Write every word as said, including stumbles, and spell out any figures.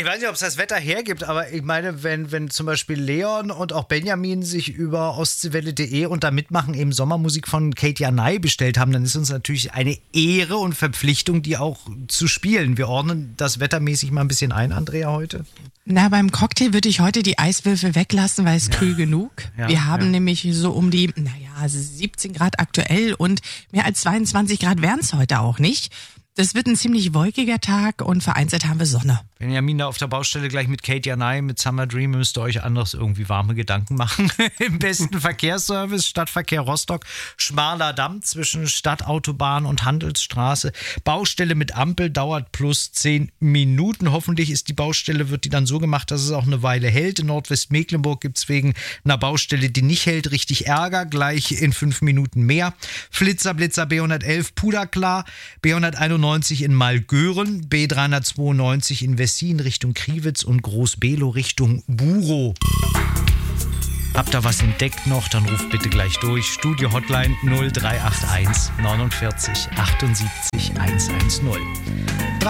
Ich weiß nicht, ob es das Wetter hergibt, aber ich meine, wenn, wenn zum Beispiel Leon und auch Benjamin sich über ostseewelle punkt de und da mitmachen eben Sommermusik von Katie Anay bestellt haben, dann ist uns natürlich eine Ehre und Verpflichtung, die auch zu spielen. Wir ordnen das wettermäßig mal ein bisschen ein, Andrea, heute. Na, beim Cocktail würde ich heute die Eiswürfel weglassen, weil es ja. kühl genug. Ja, Wir haben ja. nämlich so um die, naja, siebzehn Grad aktuell und mehr als zweiundzwanzig Grad wären es heute auch nicht. Das wird ein ziemlich wolkiger Tag und vereinzelt haben wir Sonne. Benjamin da auf der Baustelle gleich mit Katie Anay, mit Summer Dream, müsst ihr euch anders irgendwie warme Gedanken machen. Im besten Verkehrsservice, Stadtverkehr Rostock, schmaler Damm zwischen Stadtautobahn und Handelsstraße. Baustelle mit Ampel dauert plus zehn Minuten. Hoffentlich ist die Baustelle, wird die dann so gemacht, dass es auch eine Weile hält. In Nordwestmecklenburg gibt es wegen einer Baustelle, die nicht hält, richtig Ärger. Gleich in fünf Minuten mehr. Flitzer, Blitzer B hundertelf, Puderklar, B hunderteinundneunzig in Malgören, B dreihundertzweiundneunzig in Westin Richtung Kriwitz und Groß-Below Richtung Burow. Habt ihr was entdeckt noch, dann ruft bitte gleich durch. Studio Hotline null drei acht eins neunundvierzig achtundsiebzig hundertzehn.